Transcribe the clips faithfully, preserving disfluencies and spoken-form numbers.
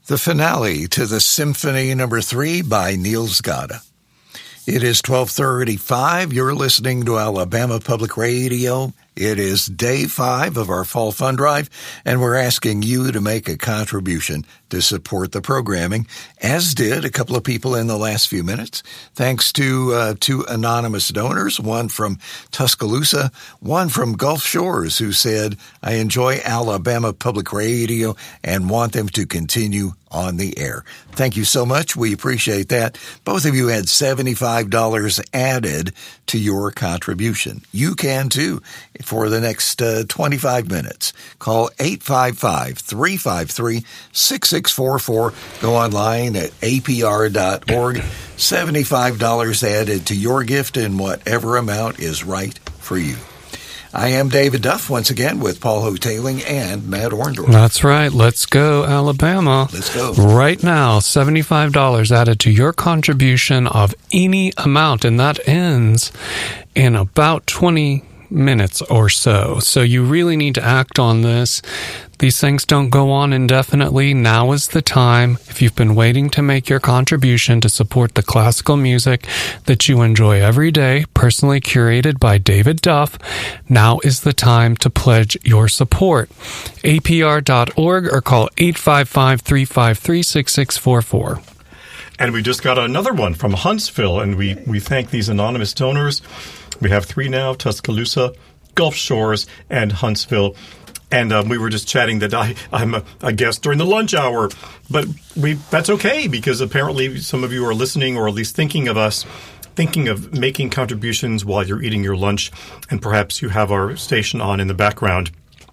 the finale to the Symphony Number Three by Niels Gade. It is twelve thirty-five. You're listening to Alabama Public Radio. It is day five of our Fall Fund Drive, and we're asking you to make a contribution to support the programming, as did a couple of people in the last few minutes. Thanks to uh, two anonymous donors, one from Tuscaloosa, one from Gulf Shores, who said, I enjoy Alabama Public Radio and want them to continue on the air. Thank you so much. We appreciate that. Both of you had seventy-five dollars added to your contribution. You can too for the next uh, twenty-five minutes. Call eight five five, three five three, six six four four. Go online at A P R dot org. seventy-five dollars added to your gift in whatever amount is right for you. I am David Duff, once again, with Paul Hotaling and Matt Orndorff. That's right. Let's go, Alabama. Let's go. Right now, seventy-five dollars added to your contribution of any amount, and that ends in about twenty minutes or so. So you really need to act on this. These things don't go on indefinitely. Now is the time. If you've been waiting to make your contribution to support the classical music that you enjoy every day, personally curated by David Duff, now is the time to pledge your support. A P R dot org or call eight five five, three five three, six six four four. And we just got another one from Huntsville, and we, we thank these anonymous donors. We have three now, Tuscaloosa, Gulf Shores, and Huntsville. And um, we were just chatting that I, I'm a, a guest during the lunch hour. But we that's okay, because apparently some of you are listening, or at least thinking of us, thinking of making contributions while you're eating your lunch, and perhaps you have our station on in the background.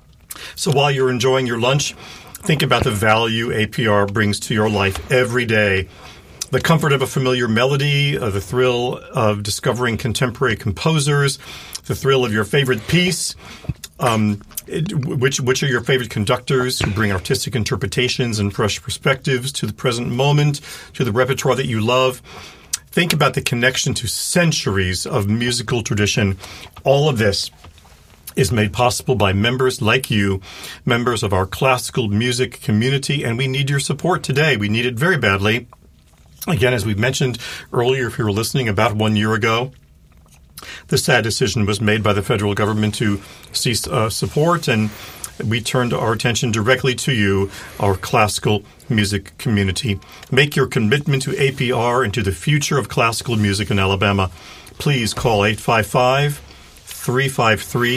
So while you're enjoying your lunch, think about the value A P R brings to your life every day. The comfort of a familiar melody, uh, the thrill of discovering contemporary composers, the thrill of your favorite piece, um, it, which which are your favorite conductors who bring artistic interpretations and fresh perspectives to the present moment, to the repertoire that you love. Think about the connection to centuries of musical tradition. All of this is made possible by members like you, members of our classical music community, and we need your support today. We need it very badly. Again, as we mentioned earlier, if you were listening, about one year ago, the sad decision was made by the federal government to cease uh, support, and we turned our attention directly to you, our classical music community. Make your commitment to A P R and to the future of classical music in Alabama. Please call eight five five, three five three,